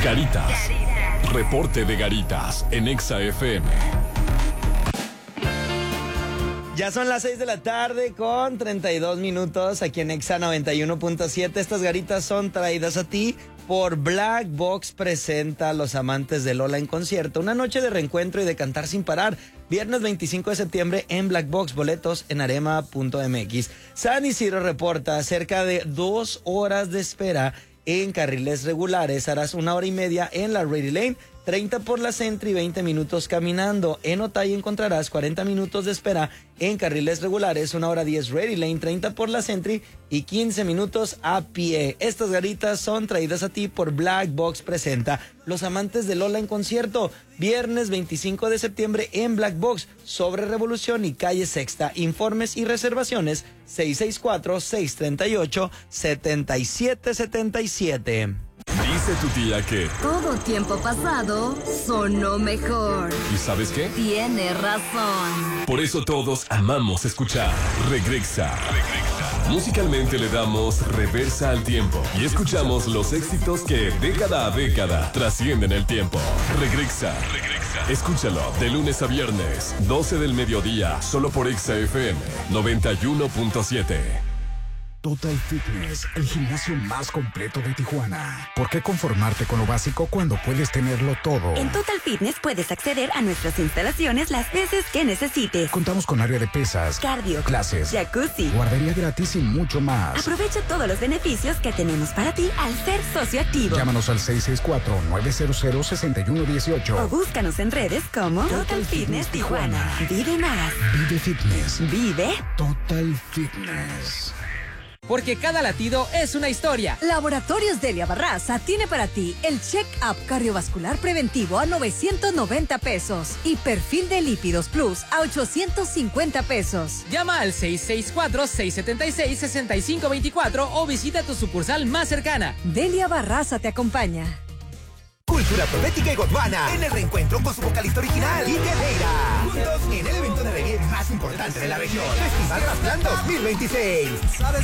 Garitas. Reporte de Garitas en Exa FM. Ya son las 6 de la tarde con 32 minutos aquí en Exa 91.7. Estas garitas son traídas a ti por Black Box presenta a Los Amantes de Lola en concierto. Una noche de reencuentro y de cantar sin parar. Viernes 25 de septiembre en Black Box. Boletos en arema.mx. San Isidro reporta cerca de 2 horas de espera en carriles regulares. Harás 1 hora y media en la Ready Lane, 30 por la Sentry, 20 minutos caminando. En Otay encontrarás 40 minutos de espera en carriles regulares, 1 hora 10 Ready Lane, 30 por la Sentry y 15 minutos a pie. Estas garitas son traídas a ti por Black Box presenta Los Amantes de Lola en concierto. Viernes 25 de septiembre en Black Box, sobre Revolución y Calle Sexta. Informes y reservaciones 664-638-7777. Dice tu tía que todo tiempo pasado sonó mejor. ¿y sabes qué? Tiene razón. Por eso todos amamos escuchar Regresa. Musicalmente le damos reversa al tiempo y escuchamos los éxitos que década a década trascienden el tiempo. Regresa. Escúchalo de lunes a viernes, 12 del mediodía, solo por Exa FM 91.7. Total Fitness, el gimnasio más completo de Tijuana. ¿Por qué conformarte con lo básico cuando puedes tenerlo todo? En Total Fitness puedes acceder a nuestras instalaciones las veces que necesites. Contamos con área de pesas, cardio, clases, jacuzzi, guardería gratis y mucho más. Aprovecha todos los beneficios que tenemos para ti al ser socio activo. Llámanos al 664-900-6118 o búscanos en redes como Total Fitness Tijuana. Vive más. Vive Fitness. Vive Total Fitness. Porque cada latido es una historia. Laboratorios Delia Barraza tiene para ti el check-up cardiovascular preventivo a 990 pesos y perfil de lípidos plus a 850 pesos. Llama al 664-676-6524 o visita tu sucursal más cercana. Delia Barraza te acompaña. Cultura Profética y Gondwana en el reencuentro con su vocalista original, Quique Neira. Juntos en el evento de reggae más importante de la región, Festival Rasplán 2026. ¿Sabes